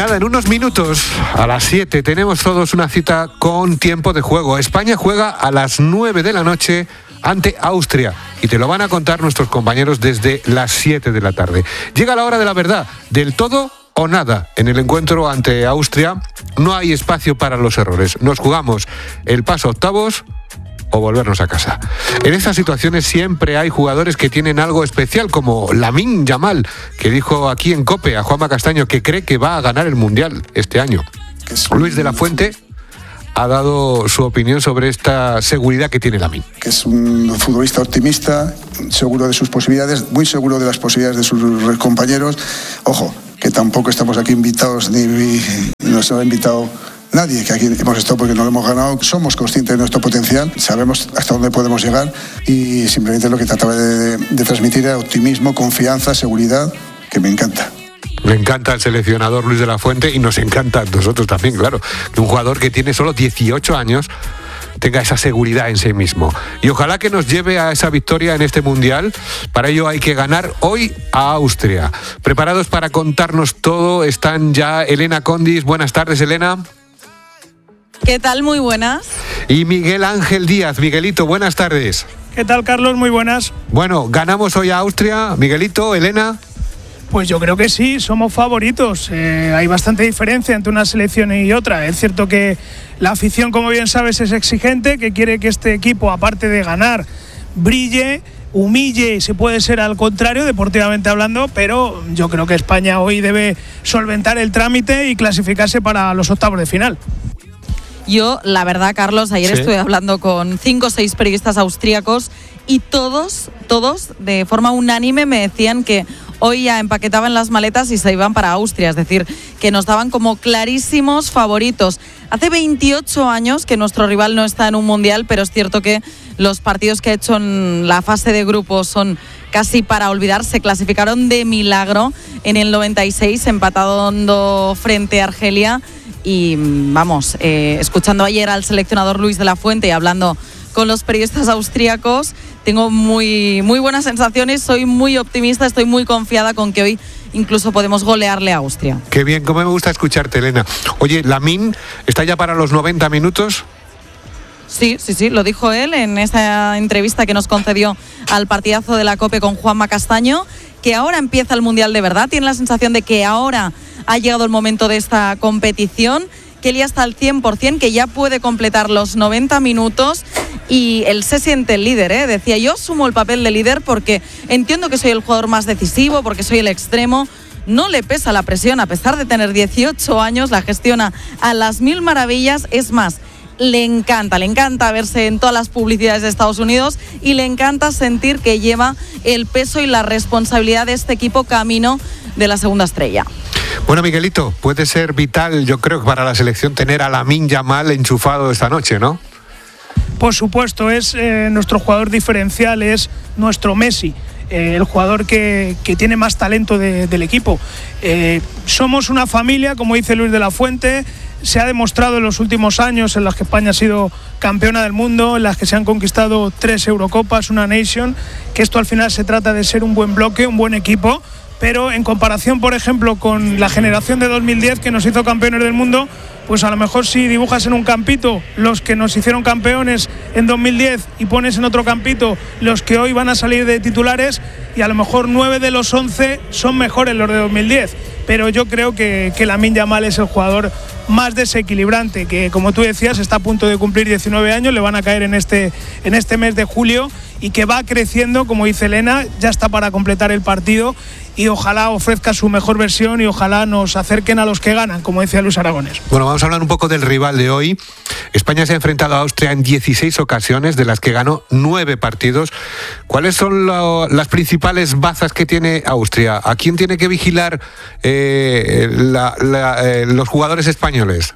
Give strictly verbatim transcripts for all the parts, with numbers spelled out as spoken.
Nada, en unos minutos, a las siete, tenemos todos una cita con tiempo de juego. España juega a las nueve de la noche ante Austria y te lo van a contar nuestros compañeros desde las siete de la tarde. Llega la hora de la verdad, del todo o nada. En el encuentro ante Austria no hay espacio para los errores. Nos jugamos el paso a octavos o volvernos a casa. En estas situaciones siempre hay jugadores que tienen algo especial, como Lamine Yamal, que dijo aquí en COPE a Juanma Castaño que cree que va a ganar el Mundial este año. Luis de la Fuente ha dado su opinión sobre esta seguridad que tiene Lamine. Que es un futbolista optimista, seguro de sus posibilidades, muy seguro de las posibilidades de sus compañeros. Ojo, que tampoco estamos aquí invitados, ni, ni nos ha invitado nadie, que aquí hemos estado porque no lo hemos ganado. Somos conscientes de nuestro potencial, sabemos hasta dónde podemos llegar y simplemente lo que trataba de, de transmitir era optimismo, confianza, seguridad, que me encanta. Le encanta el seleccionador Luis de la Fuente y nos encanta a nosotros también, claro, que un jugador que tiene solo dieciocho años tenga esa seguridad en sí mismo. Y ojalá que nos lleve a esa victoria en este Mundial. Para ello hay que ganar hoy a Austria. Preparados para contarnos todo están ya Elena Condis. Buenas tardes, Elena. ¿Qué tal? Muy buenas. Y Miguel Ángel Díaz. Miguelito, buenas tardes. ¿Qué tal, Carlos? Muy buenas. Bueno, ¿ganamos hoy a Austria? Miguelito, Elena. Pues yo creo que sí, somos favoritos. Eh, hay bastante diferencia entre una selección y otra. Es cierto que la afición, como bien sabes, es exigente, que quiere que este equipo, aparte de ganar, brille, humille, si puede ser al contrario, deportivamente hablando, pero yo creo que España hoy debe solventar el trámite y clasificarse para los octavos de final. Yo, la verdad, Carlos, ayer ¿Sí? estuve hablando con cinco o seis periodistas austríacos y todos, todos, de forma unánime, me decían que hoy ya empaquetaban las maletas y se iban para Austria, es decir, que nos daban como clarísimos favoritos. Hace veintiocho años que nuestro rival no está en un mundial, pero es cierto que los partidos que ha hecho en la fase de grupos son casi para olvidar. Se clasificaron de milagro en el noventa y seis, empatando frente a Argelia. Y vamos, eh, escuchando ayer al seleccionador Luis de la Fuente y hablando con los periodistas austríacos, tengo muy, muy buenas sensaciones, soy muy optimista, estoy muy confiada con que hoy incluso podemos golearle a Austria. Qué bien, cómo me gusta escucharte, Elena. Oye, Lamine, ¿está ya para los noventa minutos? Sí, sí, sí, lo dijo él en esa entrevista que nos concedió al partidazo de la COPE con Juanma Castaño, que ahora empieza el Mundial de verdad, tiene la sensación de que ahora ha llegado el momento de esta competición, que él ya está al cien por ciento, que ya puede completar los noventa minutos y él se siente el líder, ¿eh? Decía, yo asumo el papel de líder porque entiendo que soy el jugador más decisivo, porque soy el extremo, no le pesa la presión, a pesar de tener dieciocho años, la gestiona a las mil maravillas, es más, le encanta, le encanta verse en todas las publicidades de Estados Unidos y le encanta sentir que lleva el peso y la responsabilidad de este equipo camino de la segunda estrella. Bueno, Miguelito, puede ser vital, yo creo, para la selección tener a Lamine Yamal enchufado esta noche, ¿no? Por supuesto, es eh, nuestro jugador diferencial, es nuestro Messi. Eh, el jugador que, que tiene más talento de, del equipo. Eh, somos una familia, como dice Luis de la Fuente, se ha demostrado en los últimos años en las que España ha sido campeona del mundo, en las que se han conquistado tres Eurocopas, una Nation, que esto al final se trata de ser un buen bloque, un buen equipo, pero en comparación, por ejemplo, con la generación de dos mil diez que nos hizo campeones del mundo, pues a lo mejor si dibujas en un campito los que nos hicieron campeones en dos mil diez y pones en otro campito los que hoy van a salir de titulares, y a lo mejor nueve de los once son mejores los de dos mil diez. Pero yo creo que, que Lamine Yamal es el jugador más desequilibrante, que como tú decías está a punto de cumplir diecinueve años, le van a caer en este, en este mes de julio, y que va creciendo, como dice Elena, ya está para completar el partido y ojalá ofrezca su mejor versión y ojalá nos acerquen a los que ganan, como decía Luis Aragonés. Bueno, vamos a hablar un poco del rival de hoy. España se ha enfrentado a Austria en dieciséis ocasiones, de las que ganó nueve partidos. ¿Cuáles son lo, las principales bazas que tiene Austria? ¿A quién tiene que vigilar eh, la, la, eh, los jugadores españoles?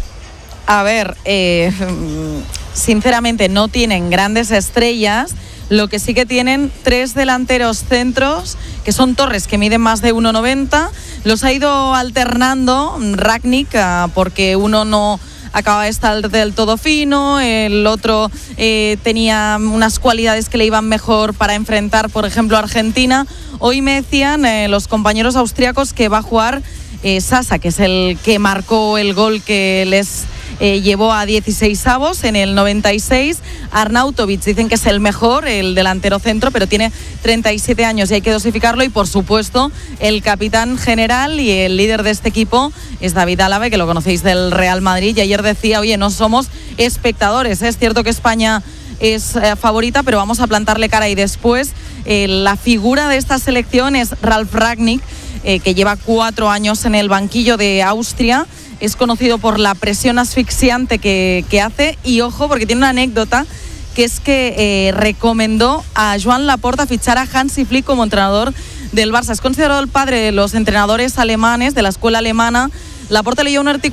A ver, eh, sinceramente no tienen grandes estrellas. Lo que sí que tienen tres delanteros centros, que son Torres, que miden más de uno noventa. Los ha ido alternando Rangnick, porque uno no acaba de estar del todo fino, el otro eh, tenía unas cualidades que le iban mejor para enfrentar, por ejemplo, a Argentina. Hoy me decían eh, los compañeros austríacos que va a jugar eh, Sasa, que es el que marcó el gol que les eh, llevó a dieciséis avos en el noventa y seis. Arnautovic dicen que es el mejor, el delantero centro, pero tiene treinta y siete años y hay que dosificarlo. Y por supuesto, el capitán general y el líder de este equipo es David Álava, que lo conocéis del Real Madrid. Y ayer decía, oye, no somos espectadores. Es cierto que España es eh, favorita, pero vamos a plantarle cara. Y después, eh, la figura de esta selección es Ralf Rangnick, eh, que lleva cuatro años en el banquillo de Austria. Es conocido por la presión asfixiante que, que hace. Y ojo, porque tiene una anécdota, que es que eh, recomendó a Joan Laporta fichar a Hansi Flick como entrenador del Barça. Es considerado el padre de los entrenadores alemanes, de la escuela alemana. Laporta leyó un artículo